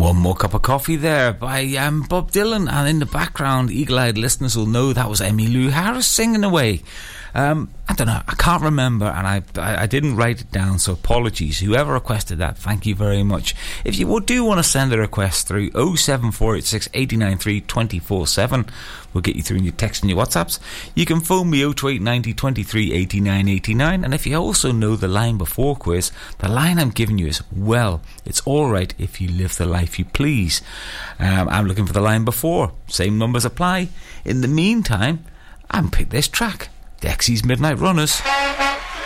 One More Cup of Coffee there by Bob Dylan, and in the background, eagle-eyed listeners will know that was Emmylou Harris singing away. I don't know, I can't remember, and I didn't write it down, so apologies. Whoever requested that, thank you very much. If you do want to send a request through 07486 893 247, we'll get you through in your text and your WhatsApps. You can phone me 02890 23 89 89, and if you also know the line before quiz, the line I'm giving you is, well, it's alright if you live the life you please. I'm looking for the line before. Same numbers apply. In the meantime, I'm picked this track. Dexy's Midnight Runners.